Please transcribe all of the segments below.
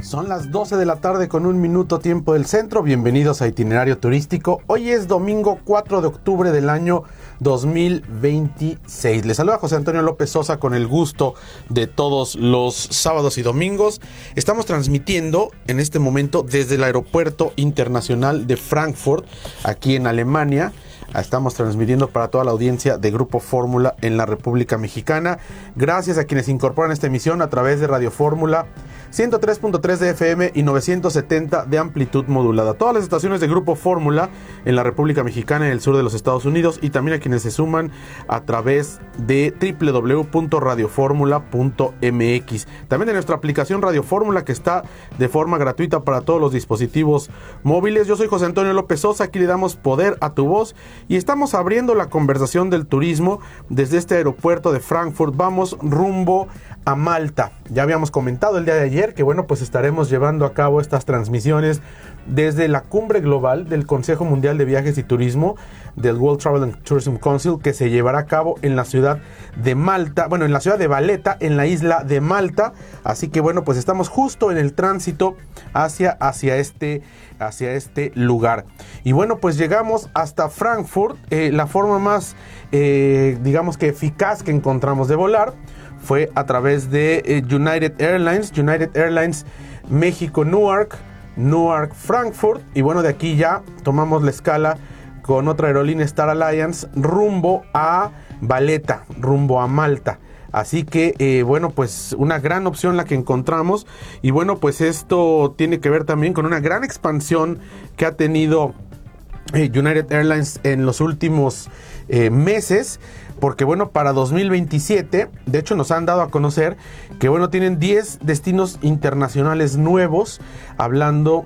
Son las 12 de la tarde con 1 minuto tiempo del centro. Bienvenidos a Itinerario Turístico. Hoy es domingo 4 de octubre del año 2026. Les saluda José Antonio López Sosa con el gusto de todos los sábados y domingos. Estamos transmitiendo en este momento desde el Aeropuerto Internacional de Frankfurt, aquí en Alemania. Estamos transmitiendo para toda la audiencia de Grupo Fórmula en la República Mexicana. Gracias a quienes incorporan esta emisión a través de Radio Fórmula 103.3 de FM y 970 de amplitud modulada. Todas las estaciones de Grupo Fórmula en la República Mexicana y en el sur de los Estados Unidos, y también a quienes se suman a través de www.radioformula.mx. También de nuestra aplicación Radio Fórmula, que está de forma gratuita para todos los dispositivos móviles. Yo soy José Antonio López Sosa, aquí le damos poder a tu voz y estamos abriendo la conversación del turismo desde este aeropuerto de Frankfurt. Vamos rumbo a Malta. Ya habíamos comentado el día de ayer que pues estaremos llevando a cabo estas transmisiones desde la cumbre global del Consejo Mundial de Viajes y Turismo del World Travel and Tourism Council, que se llevará a cabo en la ciudad de Malta, en la ciudad de Valletta, en la isla de Malta. Así que estamos justo en el tránsito hacia este lugar. Y llegamos hasta Frankfurt. La forma más digamos que eficaz que encontramos de volar fue a través de United Airlines México Newark, Newark Frankfurt, y de aquí ya tomamos la escala con otra aerolínea, Star Alliance, rumbo a Valletta, rumbo a Malta. Así que una gran opción la que encontramos, y esto tiene que ver también con una gran expansión que ha tenido United Airlines en los últimos meses, porque para 2027, de hecho nos han dado a conocer que tienen 10 destinos internacionales nuevos, hablando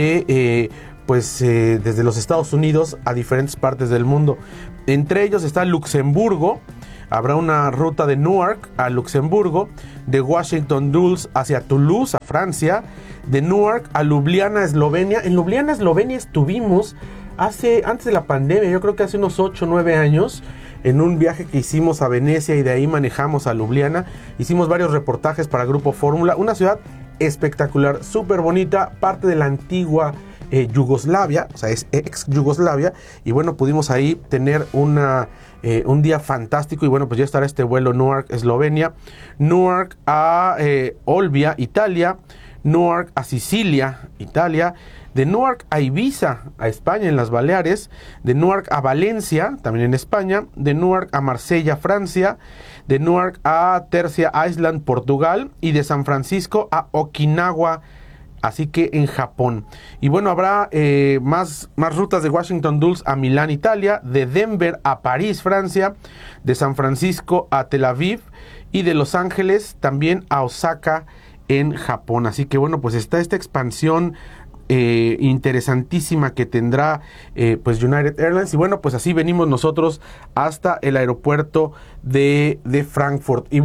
de desde los Estados Unidos a diferentes partes del mundo. Entre ellos está Luxemburgo. Habrá una ruta de Newark a Luxemburgo, de Washington Dulles hacia Toulouse, a Francia, de Newark a Ljubljana, Eslovenia. En Ljubljana, Eslovenia estuvimos antes de la pandemia, yo creo que hace unos 8 o 9 años, en un viaje que hicimos a Venecia, y de ahí manejamos a Ljubljana. Hicimos varios reportajes para Grupo Fórmula. Una ciudad espectacular, súper bonita, parte de la antigua Yugoslavia, o sea, es ex Yugoslavia, y pudimos ahí tener un día fantástico. Y ya estará este vuelo Newark, Eslovenia, Newark a Olbia, Italia, Newark a Sicilia, Italia, de Newark a Ibiza, a España, en las Baleares, de Newark a Valencia, también en España, de Newark a Marsella, Francia, de Newark a Tercia Island, Portugal, y de San Francisco a Okinawa, así que en Japón. Y habrá más rutas de Washington Dulles a Milán, Italia, de Denver a París, Francia, de San Francisco a Tel Aviv, y de Los Ángeles también a Osaka, en Japón. Así que está esta expansión interesantísima que tendrá United Airlines, y así venimos nosotros hasta el aeropuerto de Frankfurt. Y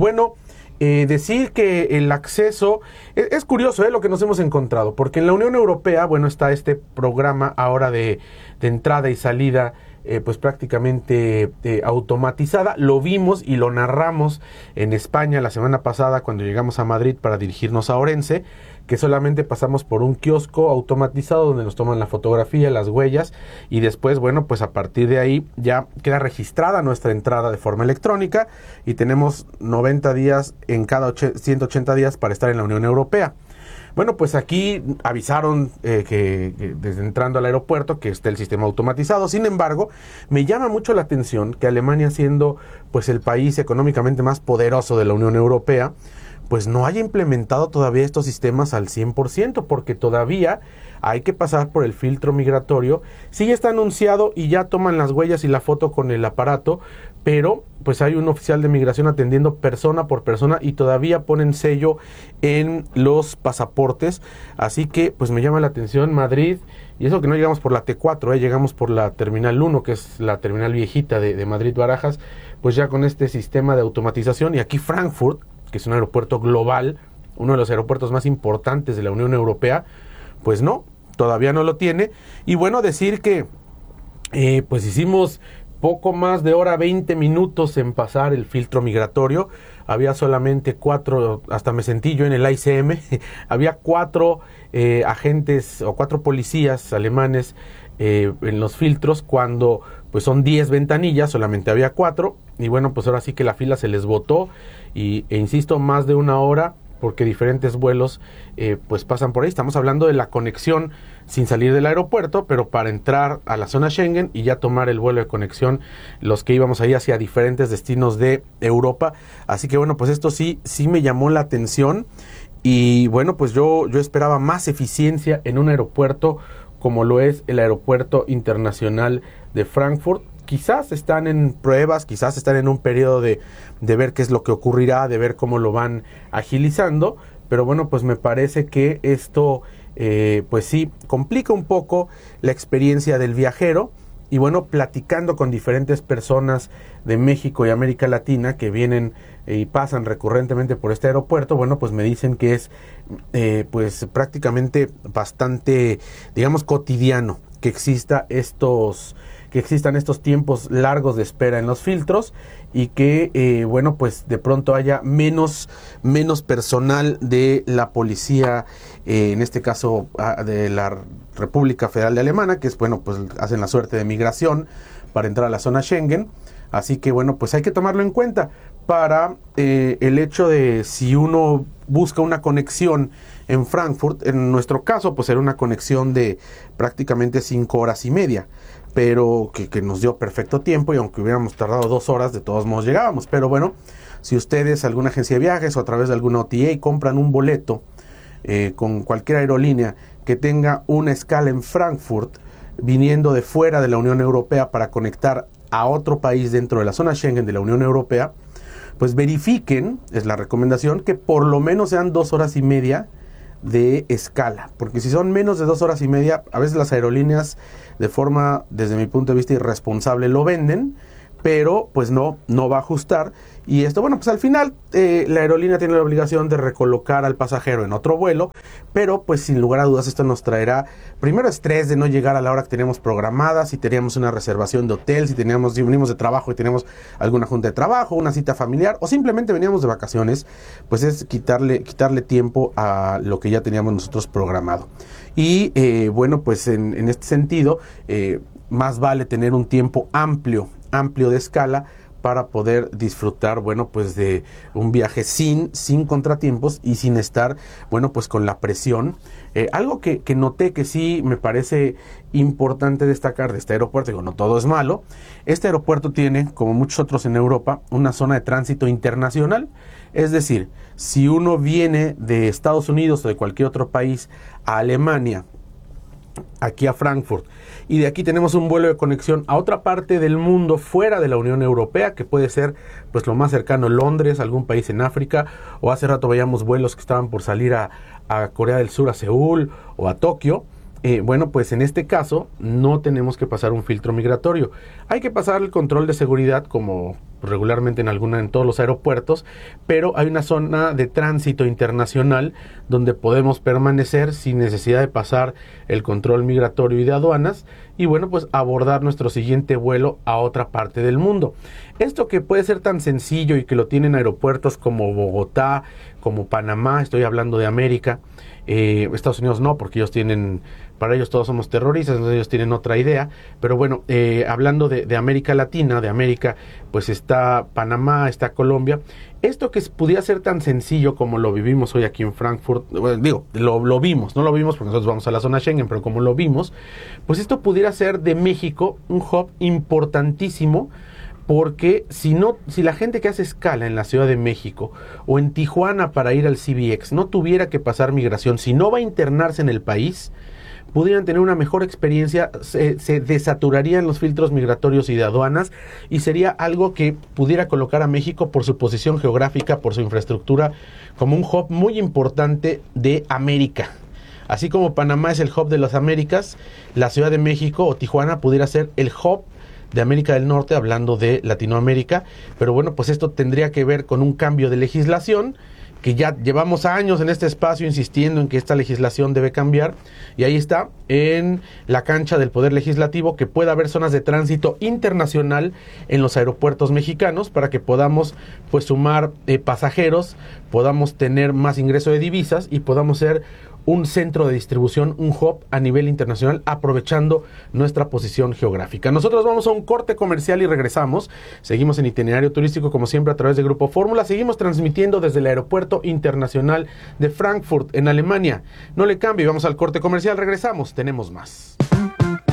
decir que el acceso es curioso, lo que nos hemos encontrado, porque en la Unión Europea está este programa ahora de entrada y salida prácticamente automatizada. Lo vimos y lo narramos en España la semana pasada cuando llegamos a Madrid para dirigirnos a Orense, que solamente pasamos por un kiosco automatizado donde nos toman la fotografía, las huellas, y después a partir de ahí ya queda registrada nuestra entrada de forma electrónica, y tenemos 90 días en cada 180 días para estar en la Unión Europea. Aquí avisaron que desde entrando al aeropuerto que está el sistema automatizado. Sin embargo, me llama mucho la atención que Alemania, siendo el país económicamente más poderoso de la Unión Europea, no haya implementado todavía estos sistemas al 100%, porque todavía hay que pasar por el filtro migratorio. Sí está anunciado y ya toman las huellas y la foto con el aparato, pero hay un oficial de migración atendiendo persona por persona, y todavía ponen sello en los pasaportes. Así que me llama la atención Madrid, y eso que no llegamos por la T4, llegamos por la Terminal 1, que es la terminal viejita de Madrid-Barajas, ya con este sistema de automatización. Y aquí Frankfurt, que es un aeropuerto global, uno de los aeropuertos más importantes de la Unión Europea, todavía no lo tiene. Y decir que hicimos poco más de hora 20 minutos en pasar el filtro migratorio. Había solamente 4, hasta me sentí yo en el ICM, había 4 agentes o 4 policías alemanes en los filtros, cuando pues son 10 ventanillas, solamente había 4, y bueno, pues ahora sí que la fila se les botó, e insisto, más de una hora, porque diferentes vuelos pues pasan por ahí. Estamos hablando de la conexión sin salir del aeropuerto, pero para entrar a la zona Schengen y ya tomar el vuelo de conexión, los que íbamos ahí hacia diferentes destinos de Europa. Así que bueno, pues esto sí me llamó la atención, y bueno, pues yo esperaba más eficiencia en un aeropuerto como lo es el Aeropuerto Internacional de Frankfurt. Quizás están en pruebas, quizás están en un periodo de ver qué es lo que ocurrirá, de ver cómo lo van agilizando, pero bueno, pues me parece que esto pues sí complica un poco la experiencia del viajero. Y bueno, platicando con diferentes personas de México y América Latina que vienen y pasan recurrentemente por este aeropuerto, bueno, pues me dicen que es pues prácticamente bastante, digamos, cotidiano que existan estos tiempos largos de espera en los filtros, y que bueno, pues de pronto haya menos personal de la policía, en este caso de la República Federal de Alemania, que es, bueno, pues hacen la suerte de migración para entrar a la zona Schengen. Así que bueno, pues hay que tomarlo en cuenta para el hecho de si uno busca una conexión en Frankfurt. En nuestro caso, pues era una conexión de prácticamente 5 horas y media, pero que nos dio perfecto tiempo, y aunque hubiéramos tardado 2 horas, de todos modos llegábamos. Pero bueno, si ustedes, alguna agencia de viajes o a través de alguna OTA, compran un boleto con cualquier aerolínea que tenga una escala en Frankfurt, viniendo de fuera de la Unión Europea para conectar a otro país dentro de la zona Schengen de la Unión Europea, pues verifiquen, es la recomendación, que por lo menos sean 2 horas y media de escala, porque si son menos de 2 horas y media, a veces las aerolíneas, de forma, desde mi punto de vista, irresponsable, lo venden, pero pues no va a ajustar. Y esto, bueno, pues al final la aerolínea tiene la obligación de recolocar al pasajero en otro vuelo, pero pues sin lugar a dudas esto nos traerá primero estrés de no llegar a la hora que teníamos programada, si teníamos una reservación de hotel, si venimos de trabajo y teníamos alguna junta de trabajo, una cita familiar, o simplemente veníamos de vacaciones, pues es quitarle tiempo a lo que ya teníamos nosotros programado. Y bueno, pues en este sentido, más vale tener un tiempo amplio de escala para poder disfrutar, bueno, pues de un viaje sin contratiempos y sin estar, bueno, pues con la presión. Algo que noté que sí me parece importante destacar de este aeropuerto, digo, no todo es malo. Este aeropuerto tiene, como muchos otros en Europa, una zona de tránsito internacional. Es decir, si uno viene de Estados Unidos o de cualquier otro país a Alemania, aquí a Frankfurt, y de aquí tenemos un vuelo de conexión a otra parte del mundo fuera de la Unión Europea, que puede ser pues lo más cercano Londres, algún país en África, o hace rato veíamos vuelos que estaban por salir a Corea del Sur, a Seúl o a Tokio. Bueno, pues en este caso no tenemos que pasar un filtro migratorio. Hay que pasar el control de seguridad como regularmente en todos los aeropuertos, pero hay una zona de tránsito internacional donde podemos permanecer sin necesidad de pasar el control migratorio y de aduanas, y bueno, pues abordar nuestro siguiente vuelo a otra parte del mundo. Esto que puede ser tan sencillo y que lo tienen aeropuertos como Bogotá, como Panamá, estoy hablando de América. Estados Unidos no, porque para ellos todos somos terroristas, entonces ellos tienen otra idea. Pero bueno, hablando de América Latina, de América, pues está Panamá, está Colombia. Esto que pudiera ser tan sencillo como lo vivimos hoy aquí en Frankfurt, bueno, lo vimos, no lo vimos porque nosotros vamos a la zona Schengen, pero como lo vimos, pues esto pudiera ser de México un hub importantísimo. Porque si la gente que hace escala en la Ciudad de México o en Tijuana para ir al CBX no tuviera que pasar migración, si no va a internarse en el país, pudieran tener una mejor experiencia, se desaturarían los filtros migratorios y de aduanas, y sería algo que pudiera colocar a México por su posición geográfica, por su infraestructura, como un hub muy importante de América. Así como Panamá es el hub de las Américas, la Ciudad de México o Tijuana pudiera ser el hub de América del Norte, hablando de Latinoamérica. Pero bueno, pues esto tendría que ver con un cambio de legislación que ya llevamos años en este espacio insistiendo en que esta legislación debe cambiar, y ahí está, en la cancha del Poder Legislativo, que pueda haber zonas de tránsito internacional en los aeropuertos mexicanos para que podamos pues sumar pasajeros, podamos tener más ingreso de divisas y podamos ser un centro de distribución, un hub a nivel internacional, aprovechando nuestra posición geográfica. Nosotros vamos a un corte comercial y regresamos. Seguimos en Itinerario Turístico, como siempre, a través de Grupo Fórmula. Seguimos transmitiendo desde el Aeropuerto Internacional de Frankfurt, en Alemania. No le cambie, vamos al corte comercial, regresamos, tenemos más.